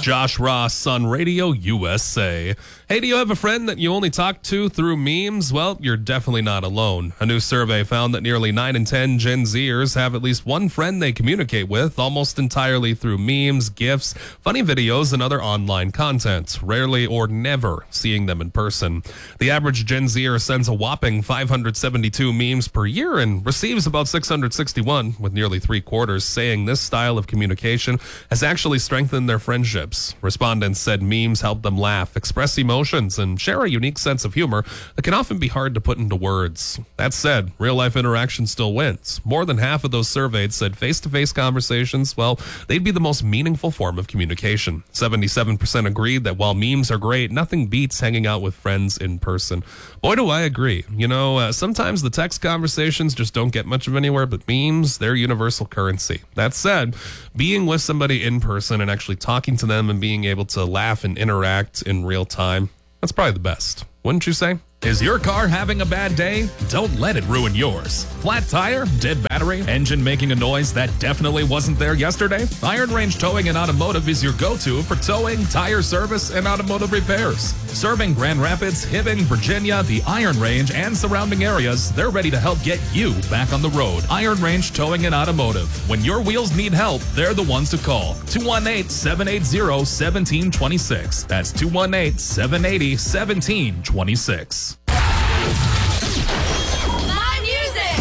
Josh Ross on Radio USA. Hey, do you have a friend that you only talk to through memes? Well, you're definitely not alone. A new survey found that nearly 9 in 10 Gen Zers have at least one friend they communicate with almost entirely through memes, GIFs, funny videos, and other online content, rarely or never seeing them in person. The average Gen Zer sends a whopping 572 memes per year and receives about 661, with nearly 3/4 saying this style of communication has actually strengthened their friendships. Respondents said memes help them laugh, express emotions, and share a unique sense of humor that can often be hard to put into words. That said, real-life interaction still wins. More than half of those surveyed said face-to-face conversations, well, they'd be the most meaningful form of communication. 77% agreed that while memes are great, nothing beats hanging out with friends in person. Boy, do I agree. Sometimes the text conversations just don't get much of anywhere, but memes, they're universal currency. That said, being with somebody in person and actually talking to them and being able to laugh and interact in real time, that's probably the best. Wouldn't you say? Is your car having a bad day? Don't let it ruin yours. Flat tire, dead battery, engine making a noise that definitely wasn't there yesterday? Iron Range Towing and Automotive is your go-to for towing, tire service, and automotive repairs. Serving Grand Rapids, Hibbing, Virginia, the Iron Range, and surrounding areas, they're ready to help get you back on the road. Iron Range Towing and Automotive. When your wheels need help, they're the ones to call. 218-780-1726. That's 218-780-1726.